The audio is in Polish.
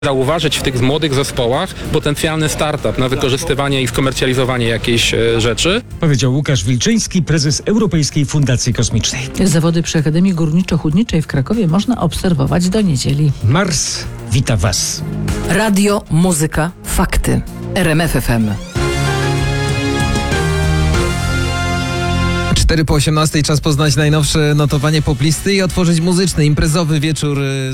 zauważyć w tych młodych zespołach potencjalny startup na wykorzystywanie i skomercjalizowanie jakiejś rzeczy. Powiedział Łukasz Wilczyński, prezes Europejskiej Fundacji Kosmicznej. Zawody przy Akademii Górniczo-Hutniczej w Krakowie można obserwować do niedzieli. Mars wita Was. Radio, muzyka, fakty. RMF FM. 4 po 18, czas poznać najnowsze notowanie poplisty i otworzyć muzyczny, imprezowy wieczór